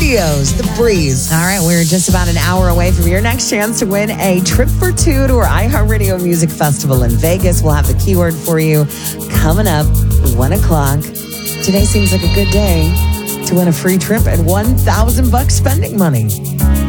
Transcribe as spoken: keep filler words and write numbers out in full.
Studios, The Breeze. All right, we're just about an hour away from your next chance to win a trip for two to our iHeartRadio Music Festival in Vegas. We'll have the keyword for you coming up, one o'clock. Today seems like a good day to win a free trip and one thousand bucks spending money.